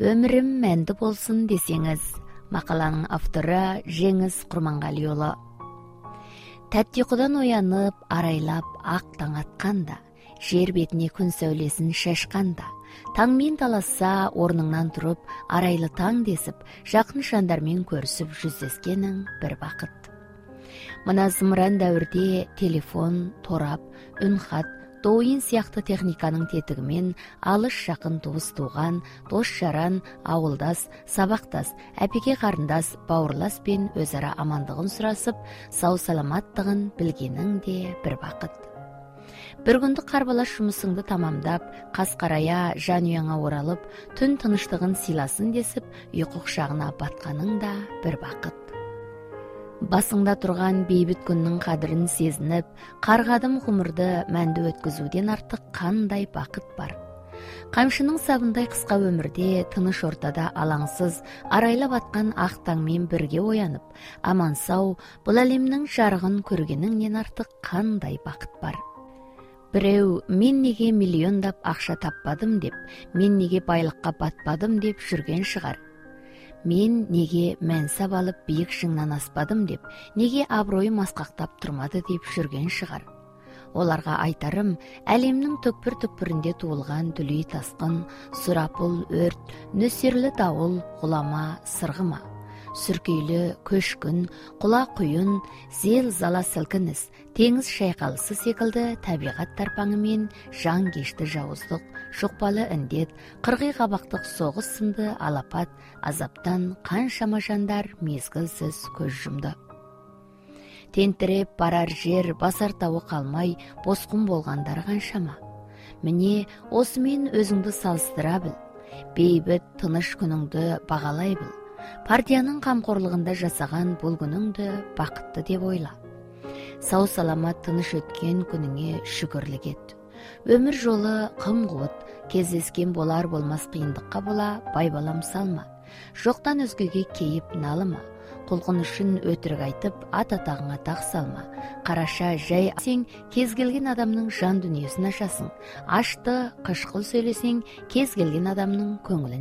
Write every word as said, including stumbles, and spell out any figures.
Өмірім мәнді болсын десеңіз. Мақаланың авторы Жеңіс Құрманғалиұлы. Тәтті ұйқыдан оянып, арайлап ақ таң атқанда, жер бетіне күн сәулесін шашқанда, таңмен таласса орныңнан тұрып, арайлы таң десіп, жақын жандармен көрісіп жүздескенің бір бақыт. Мына зымыран дәуірде телефон, торап, үнхат, тойын сияқты техниканың тетігімен алыс жақын туыс туған, дос жаран, ауылдас, сабақтас, әпеке қарындас, бауырлас пен өзара амандығын сұрасып, сау саламаттығын білгенің де бір бақыт. Бір күндік қарбалас жұмысыңды тамамдап, қас қарая жан ұяңа оралып, түн тыныштығын сыйласын десіп, ұйқы құшағына батқаның да бір бақыт. Басыңда тұрған бейбіт күннің қадірін сезініп, қарғадым ғұмырды мәнді өткізуден артық қандай бақыт бар. Қамшының сабындай қысқа өмірде, тыныш ортада алаңсыз, арайлап атқан ақ таңмен бірге оянып, аман сау, бұл әлемнің жарығын көргеніңнен артық қандай бақыт бар. Біреу, мен неге миллиондап ақша таппадым деп, мен неге байлыққа батпадым деп жүрген шығар. Мен неге мәнсап алып биік шыңнан аспадым деп, неге абыройым асқақтап тұрмады деп жүрген шығар. Оларға айтарым, әлемнің түкпір-түкпірінде туылған дүлей тасқын, сұрапыл өрт, нөсерлі дауыл, ғұлама, сырғыма, сүркейлі көшкін, құла құйын, зел зала сілкініс, теңіз шайқалысы секілді табиғат тарпаңымен жан кешті жауыздық, жұқпалы індет, қырғи қабақтық соғыс сынды алапат, азаптан қаншама жандар мезгілсіз көз жұмды. Тентіреп барар жер, басар тауы қалмай, босқын болғандар қаншама. Міне, осымен өзіңді салыстыра біл, бейбіт тыныш күніңді бағалай біл. Партияның қамқорлығында жасаған бұл күніңді бақытты деп ойла. Сау саламат тыныш өткен күніңе шүкірлік ет. Өмір жолы қым қуыт, кездескен болар болмас қиындыққа бола байбалам салма. Жоқтан өзгеге кейіп налыма. Құлқын үшін өтірік айтып, ат атағыңа тақ салма. Қараша жай сен кез келген адамның жан дүниесін ашасың. Ашты, қышқыл сөйлесең, кез келген адамның көңілін